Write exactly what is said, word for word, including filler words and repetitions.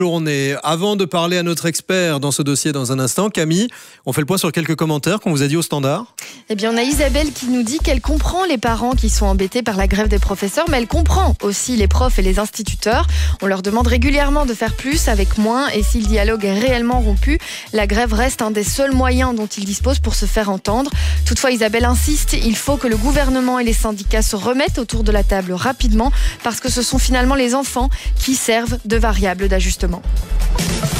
Journée. Avant de parler à notre expert dans ce dossier dans un instant, Camille, on fait le point sur quelques commentaires qu'on vous a dit au standard. Eh bien, on a Isabelle qui nous dit qu'elle comprend les parents qui sont embêtés par la grève des professeurs, mais elle comprend aussi les profs et les instituteurs. On leur demande régulièrement de faire plus avec moins, et si le dialogue est réellement rompu, la grève reste un des seuls moyens dont ils disposent pour se faire entendre. Toutefois, Isabelle insiste, il faut que le gouvernement et les syndicats se remettent autour de la table rapidement, parce que ce sont finalement les enfants qui servent de variable d'ajustement.